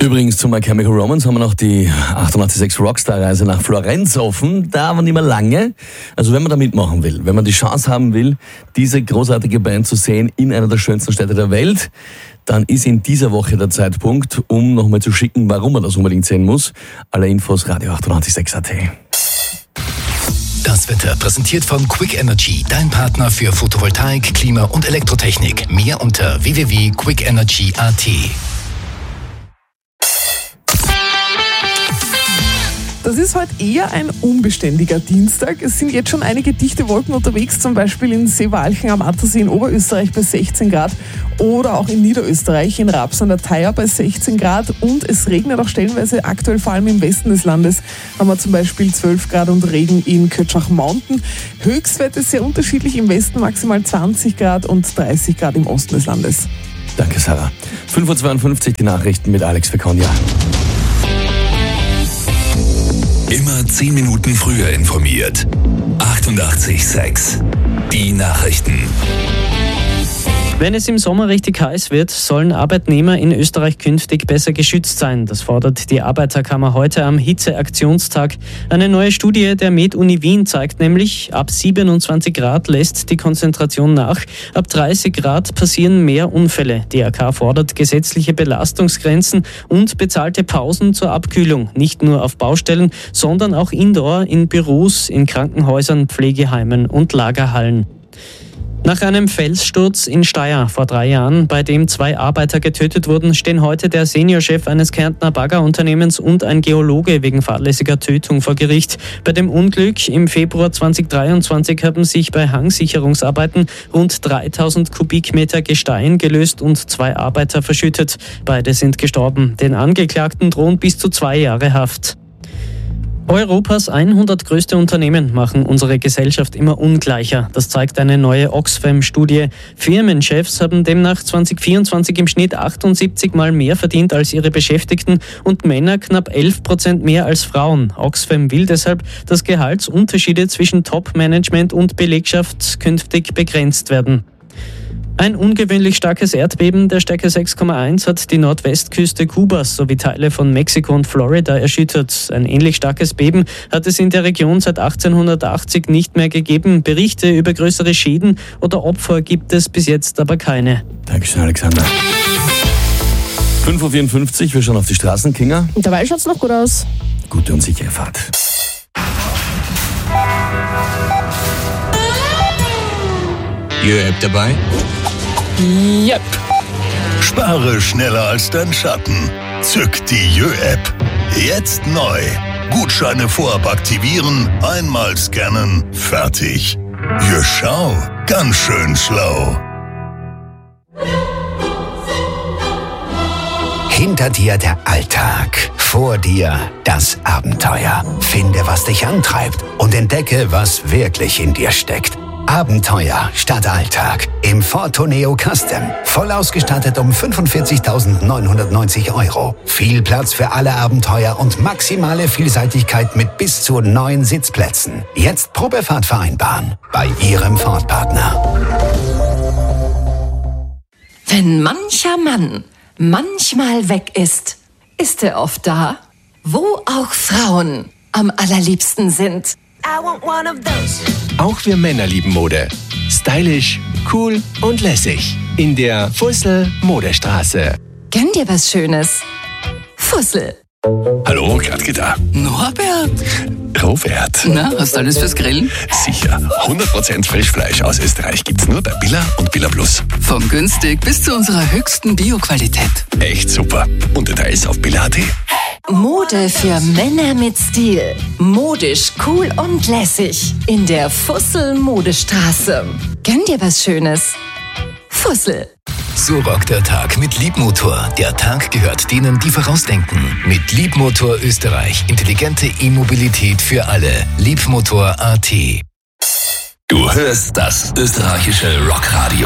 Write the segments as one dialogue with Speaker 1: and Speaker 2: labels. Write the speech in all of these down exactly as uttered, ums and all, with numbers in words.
Speaker 1: Übrigens zu My Chemical Romance haben wir noch die achtundachtzig Komma sechs Rockstar-Reise nach Florenz offen. Da aber nicht mehr lange. Also wenn man da mitmachen will, wenn man die Chance haben will, diese großartige Band zu sehen in einer der schönsten Städte der Welt, dann ist in dieser Woche der Zeitpunkt, um nochmal zu schicken, warum man das unbedingt sehen muss. Alle Infos Radio achtundachtzig Komma sechs Punkt at.
Speaker 2: Das Wetter präsentiert von Quick Energy, dein Partner für Photovoltaik, Klima und Elektrotechnik. Mehr unter w w w punkt quick energy punkt a t.
Speaker 3: Das ist heute eher ein unbeständiger Dienstag. Es sind jetzt schon einige dichte Wolken unterwegs, zum Beispiel in Seewalchen am Attersee in Oberösterreich bei sechzehn Grad oder auch in Niederösterreich in Raps an der Thaya bei sechzehn Grad. Und es regnet auch stellenweise, aktuell vor allem im Westen des Landes haben wir zum Beispiel zwölf Grad und Regen in Kötschach Mountain. Höchstwerte sehr unterschiedlich, im Westen maximal zwanzig Grad und dreißig Grad im Osten des Landes.
Speaker 1: Danke, Sarah. fünf Uhr zweiundfünfzig die Nachrichten mit Alex Fekonja.
Speaker 2: Immer zehn Minuten früher informiert. achtundachtzig Komma sechs. Die Nachrichten.
Speaker 4: Wenn es im Sommer richtig heiß wird, sollen Arbeitnehmer in Österreich künftig besser geschützt sein. Das fordert die Arbeiterkammer heute am Hitzeaktionstag. Eine neue Studie der Med-Uni Wien zeigt nämlich, ab siebenundzwanzig Grad lässt die Konzentration nach. Ab dreißig Grad passieren mehr Unfälle. Die A K fordert gesetzliche Belastungsgrenzen und bezahlte Pausen zur Abkühlung. Nicht nur auf Baustellen, sondern auch indoor, in Büros, in Krankenhäusern, Pflegeheimen und Lagerhallen. Nach einem Felssturz in Steyr vor drei Jahren, bei dem zwei Arbeiter getötet wurden, stehen heute der Seniorchef eines Kärntner Baggerunternehmens und ein Geologe wegen fahrlässiger Tötung vor Gericht. Bei dem Unglück im Februar zweitausenddreiundzwanzig haben sich bei Hangsicherungsarbeiten rund dreitausend Kubikmeter Gestein gelöst und zwei Arbeiter verschüttet. Beide sind gestorben. Den Angeklagten drohen bis zu zwei Jahre Haft. Europas hundert größte Unternehmen machen unsere Gesellschaft immer ungleicher. Das zeigt eine neue Oxfam-Studie. Firmenchefs haben demnach zweitausendvierundzwanzig im Schnitt achtundsiebzig Mal mehr verdient als ihre Beschäftigten und Männer knapp elf Prozent mehr als Frauen. Oxfam will deshalb, dass Gehaltsunterschiede zwischen Top-Management und Belegschaft künftig begrenzt werden. Ein ungewöhnlich starkes Erdbeben der Stärke sechs Komma eins hat die Nordwestküste Kubas sowie Teile von Mexiko und Florida erschüttert. Ein ähnlich starkes Beben hat es in der Region seit achtzehnhundertachtzig nicht mehr gegeben. Berichte über größere Schäden oder Opfer gibt es bis jetzt aber keine.
Speaker 1: Dankeschön, Alexander. fünf Uhr vierundfünfzig, wir schauen auf die Straßen, Kinga.
Speaker 5: Und dabei schaut es noch gut aus.
Speaker 1: Gute und sichere Fahrt.
Speaker 2: Jö-App dabei?
Speaker 5: Yep.
Speaker 6: Spare schneller als dein Schatten. Zück die Jö-App. Jetzt neu. Gutscheine vorab aktivieren, einmal scannen, fertig. Jö, schau, ganz schön schlau.
Speaker 7: Hinter dir der Alltag, vor dir das Abenteuer. Finde, was dich antreibt und entdecke, was wirklich in dir steckt. Abenteuer statt Alltag im Ford Tourneo Custom. Voll ausgestattet um fünfundvierzigtausendneunhundertneunzig Euro. Viel Platz für alle Abenteuer und maximale Vielseitigkeit mit bis zu neun Sitzplätzen. Jetzt Probefahrt vereinbaren bei Ihrem Ford-Partner.
Speaker 8: Wenn mancher Mann manchmal weg ist, ist er oft da, wo auch Frauen am allerliebsten sind.
Speaker 9: Auch wir Männer lieben Mode. Stylisch, cool und lässig. In der Fussel Modestraße.
Speaker 8: Gönn dir was Schönes. Fussel.
Speaker 6: Hallo, Gradke da.
Speaker 10: Norbert.
Speaker 6: Robert.
Speaker 10: Na, hast du alles fürs Grillen?
Speaker 6: Sicher. hundert Prozent Frischfleisch aus Österreich gibt's nur bei Billa und Billa Plus.
Speaker 10: Vom günstig bis zu unserer höchsten Bio-Qualität.
Speaker 6: Echt super. Und Details auf Billa punkt at.
Speaker 8: Mode für Männer mit Stil. Modisch, cool und lässig. In der Fussel Modestraße. Gönn dir was Schönes. Fussel.
Speaker 2: So rockt der Tag mit Liebmotor. Der Tag gehört denen, die vorausdenken. Mit Liebmotor Österreich. Intelligente E-Mobilität für alle. Liebmotor punkt at. Du hörst das österreichische Rockradio.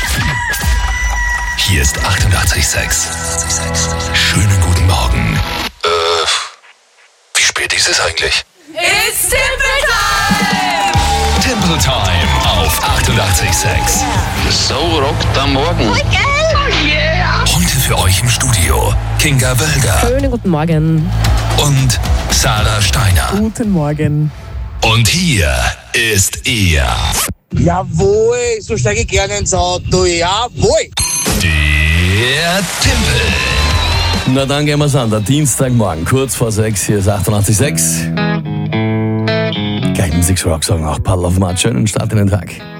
Speaker 2: Hier ist achtundachtzig Komma sechs. Schönen guten Morgen. Äh, wie spät ist es eigentlich?
Speaker 8: It's Temple Time!
Speaker 2: Temple Time auf achtundachtzig Komma sechs.
Speaker 11: So rockt am Morgen.
Speaker 8: Oh yeah!
Speaker 2: Heute für euch im Studio Kinga Wölger
Speaker 5: Schönen guten Morgen.
Speaker 2: und Sarah Steiner.
Speaker 3: Guten Morgen.
Speaker 2: Und hier ist er,
Speaker 11: Jawohl, so steige ich gerne ins Auto. Jawohl.
Speaker 2: der Timpel.
Speaker 1: Na dann gehen wir's an. Der Dienstagmorgen, kurz vor sechs, hier ist achtundachtzig Komma sechs. Gleich im Six Rock sagen auch Paddle auf Matt. Schönen Start in den Tag.